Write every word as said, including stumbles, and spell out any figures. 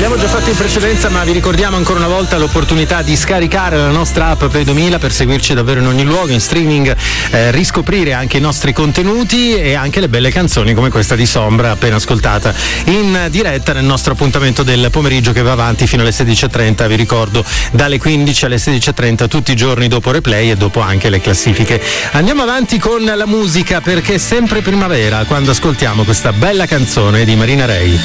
L'abbiamo già fatto in precedenza, ma vi ricordiamo ancora una volta l'opportunità di scaricare la nostra app Play duemila per seguirci davvero in ogni luogo, in streaming, eh, riscoprire anche i nostri contenuti e anche le belle canzoni come questa di Sombra appena ascoltata in diretta nel nostro appuntamento del pomeriggio che va avanti fino alle sedici e trenta, vi ricordo dalle quindici alle sedici e trenta tutti i giorni dopo replay e dopo anche le classifiche. Andiamo avanti con la musica perché è sempre primavera quando ascoltiamo questa bella canzone di Marina Ray.